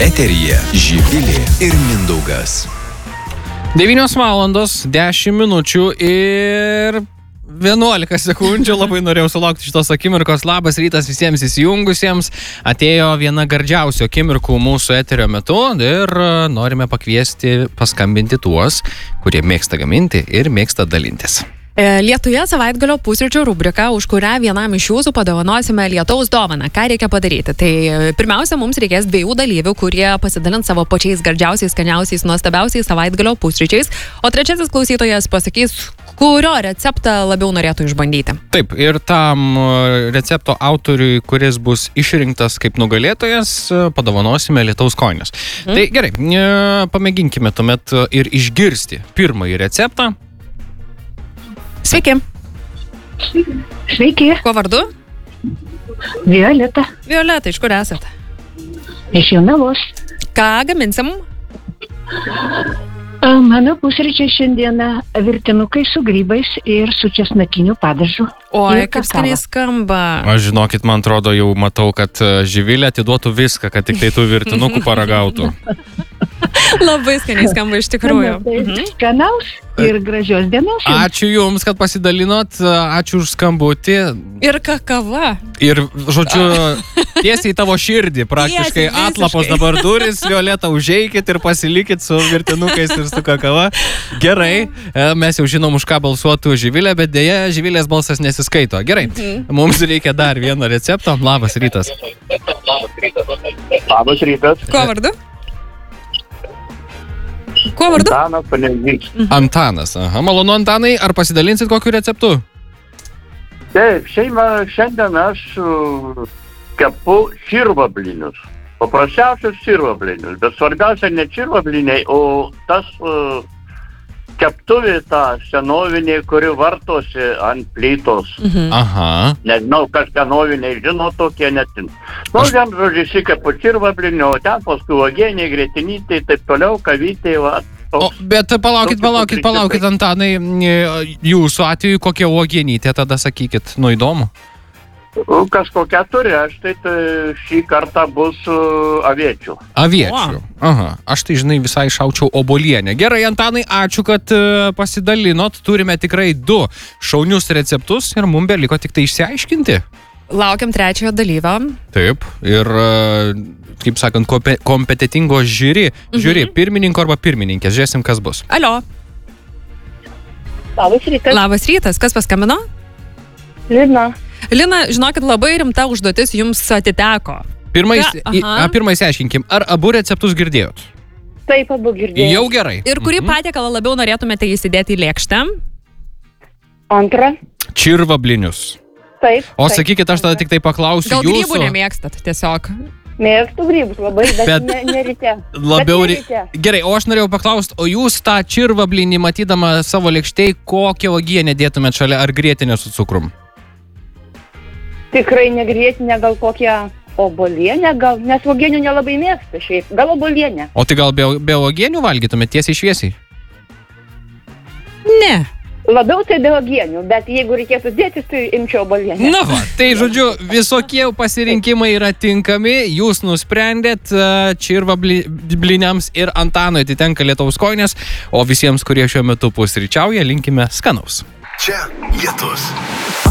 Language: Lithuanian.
Eteryje Živilė ir Mindaugas. 9 valandos, 10 minučių ir 11 sekundžių. Labai norėjau sulaukti šitos akimirkos. Labas rytas visiems įsijungusiems. Atėjo viena gardžiausių akimirkų mūsų eterio metu ir norime pakviesti paskambinti tuos, kurie mėgsta gaminti ir mėgsta dalintis. Lietuje savaitgalio pusryčių rubrika, už kurią vienam iš jūsų padovanosime lietaus dovaną. Ką reikia padaryti? Tai pirmiausia, mums reikės 2 dalyvių, kurie pasidalins savo pačiais gardžiausiais, skaniausiais, nuostabiausiais savaitgalio pusryčiais, o trečiasis klausytojas pasakys, kurio receptą labiau norėtų išbandyti. Taip, ir tam recepto autoriui, kuris bus išrinktas kaip nugalėtojas, padovanosime lietaus kojines. Tai gerai, pamėginkime tuomet ir išgirsti pirmąjį receptą. Sveiki. Sveiki, Kuo vardu? Violeta, Violeta, iš kur esate? iš Jonavos. Ką gaminsim? Mano pusryčiai šiandieną virtinukai su grybais ir su česnakiniu padažu. Oi, Ir kaip kakava. skaniai skamba. Aš žinokit, man atrodo, jau matau, kad Živilė atiduotų viską, kad tik tai tų virtinukų paragautų. Labai skaniai skamba iš tikrųjų. Tai skanaus ir gražios dienos. jums. Ačiū Jums, kad pasidalinot, ačiū už skambutį. Ir kakava. Ir, žodžiu, tiesiai į tavo širdį, praktiškai Tiesiai, atlapos visiškai. dabar durys, Violeta, užeikit ir pasilikit su virtinukais ir su kakava. Gerai, mes jau žinom, už ką balsuotų Živilė, bet dėja, Živilės balsas nesiskaito. Gerai, mums reikia dar vieno recepto. Labas rytas. Labas rytas. Kuo vardu? Kuo vardu? Antanas Panevys. Antanas. Aha, malonu, Antanai, ar pasidalinsit kokiu receptu? Taip, šiandien aš kepu čirvablinius. Paprasčiausius čirvablinius. Bet svarbiausia ne čirvabliniai, o tas keptuvė ta senovinė, kuri vartosi ant plytos. Aha. Nežinau, kas senoviniai žino, tokie netin. Vien žodžiu, įsikepu čirvablinio, o ten paskui uogienė, grėtinytė, taip toliau, kavytė, va. O, bet palaukit, Antanai, jūsų atveju kokia uogienytė, tada sakykit, nu įdomu. Kažkokia turi, aš tai šį kartą bus aviečių. Aviečių. Aha, aš tai, žinai, visai šaučiau obolienę. Gerai, Antanai, ačiū, kad pasidalinot. Turime tikrai 2 šaunius receptus ir mums beliko tik tai išsiaiškinti. Laukiam trečiojo dalyvio. Taip, ir, kaip sakant, kompetitingo žiūri, pirmininko arba pirmininkės. Žiūrėsim, kas bus. Alio. Labas rytas. Labas rytas. Kas paskambino? Lina. Lina, žinokit, labai rimta užduotis jums atiteko. Pirmai Aha. išsiaiškinkim, ar abu receptus girdėjot? Taip, abu girdėjau. Jau gerai. Ir kurį patiekalą labiau norėtumėte įsidėti į lėkštę? Antrą. Čirvablinius. Taip. O sakykit, aš tada tik tai paklausiu Gal grybų jūsų. nemėgstat tiesiog? Mėgstu grybus labai, bet ne ryte. Labiau Bet ne ryte. Gerai, o aš norėjau paklausti, o jūs tą čirvablinį matydama savo lėkštėj, kokią uogienę dėtumėt šalia, ar grietinę su cukrum? Tikrai negrėtinė, gal kokią obolienę, gal, nes uogienių nelabai mėgsta šiaip, gal obolienę. O tai gal be uogienių valgytumėt tiesiai šviesiai? Ne. Labiau tai be uogienių, bet jeigu reikėtų dėtis, tai imčiau obolienę. Na va, tai žodžiu, visokie pasirinkimai yra tinkami, jūs nusprendėt, čirvabliniams ir Antanui atitenka lietaus kojinės, o visiems, kurie šiuo metu pusryčiauja, linkime skanaus. Čia Lietus.